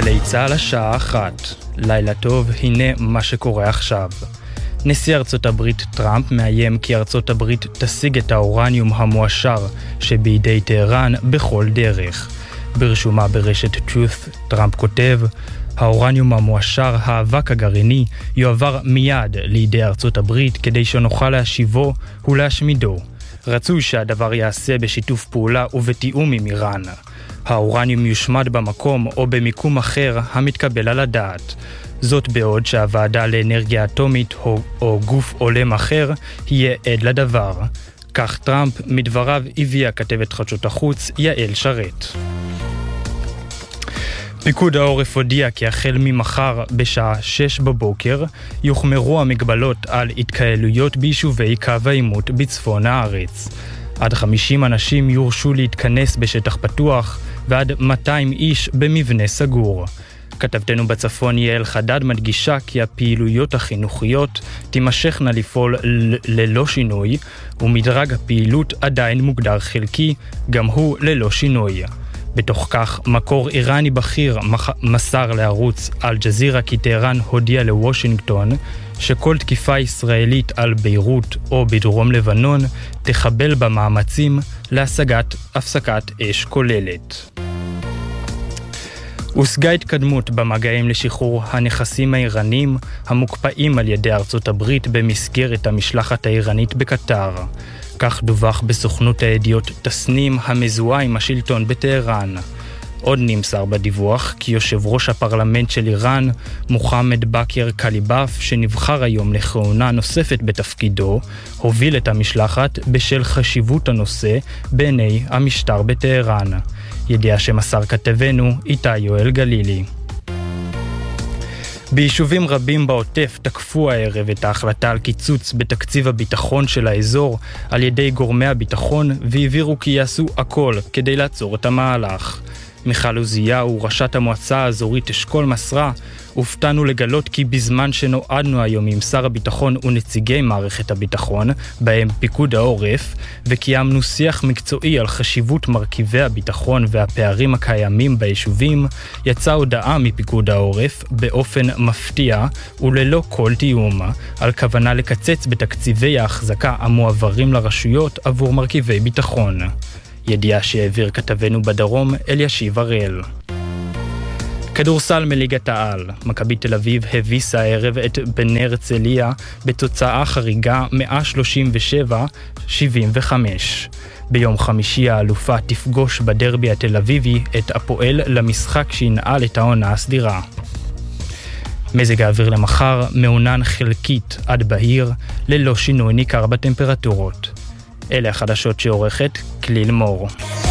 גלי צהל השעה 1. לילה טוב, הנה מה שקורה עכשיו. נשיא ארצות הברית טראמפ מאיים כי ארצות הברית תשיג את האורניום המועשר שבידי טהרן בכל דרך. ברשומה ברשת Truth, טראמפ כותב, האורניום המועשר, האבק הגרעיני, יועבר מיד לידי ארצות הברית כדי שנוכל להשיבו ולהשמידו. רצוי שהדבר יעשה בשיתוף פעולה ובתיאום עם איראן. האורניום יושמד במקום או במיקום אחר המתקבל על הדעת. זאת בעוד שהוועדה לאנרגיה אטומית או גוף עולם אחר יהיה עד לדבר. כך טראמפ מדבריו הביאה כתבת חדשות החוץ יעל שרת. פיקוד העורף הודיע כי החל ממחר בשעה 6 בבוקר יוחמרו המגבלות על התקהלויות ביישובי קו העימות בצפון הארץ. עד 50 אנשים יורשו להתכנס בשטח פתוח ועד 200 איש במבנה סגור. כתבתנו בצפון יעל חדד מדגישה כי הפעילויות החינוכיות תימשכנה לפעול ללא שינוי, ומדרג הפעילות עדיין מוגדר חלקי, גם הוא ללא שינוי. בתוך כך, מקור איראני בכיר מסר לערוץ אל-ג'זירה כי טהרן הודיע לוושינגטון שכל תקיפה ישראלית על ביירות או בדרום לבנון תחבל במאמצים להשגת הפסקת אש כוללת. הושגה התקדמות במגעים לשחרור הנכסים האיראנים המוקפאים על ידי ארצות הברית במסגרת המשלחת האיראנית בקטר. כך דווח בסוכנות הידיעות תסנים המזוהה עם השלטון בטהרן. עוד נמסר בדיווח כי יושב ראש הפרלמנט של איראן, מוחמד באקר קליבאף, שנבחר היום לכהונה נוספת בתפקידו, הוביל את המשלחת בשל חשיבות הנושא בעיני המשטר בטהרן. ידיעה שמסר כתבנו איתי יואל גלילי. ביישובים רבים בעוטף תקפו הערב את ההחלטה על קיצוץ בתקציב הביטחון של האזור על ידי גורמי הביטחון והבהירו כי יעשו הכל כדי לעצור את המהלך. מיכל עוזיהו, ראשת המועצה האזורית אשכול מסרה, הופתענו לגלות כי בזמן שנועדנו היום עם שר הביטחון ונציגי מערכת הביטחון, בהם פיקוד העורף, וקיימנו שיח מקצועי על חשיבות מרכיבי הביטחון והפערים הקיימים ביישובים, יצאה הודעה מפיקוד העורף באופן מפתיע וללא כל תיאום, על כוונה לקצץ בתקציבי ההחזקה המועברים לרשויות עבור מרכיבי ביטחון. ידיעה שהעביר כתבנו בדרום אלישיב הראל. כדורסל מליגת העל, מכבי תל אביב הביסה הערב את בני הרצליה בתוצאה חריגה 137-75. ביום חמישי האלופה תפגוש בדרבי התל אביבי את הפועל למשחק שינעל את העונה הסדירה. מזג האוויר למחר מעונן חלקית עד בהיר, ללא שינוי ניכר בטמפרטורות. אלה החדשות שעורכת כליל מור.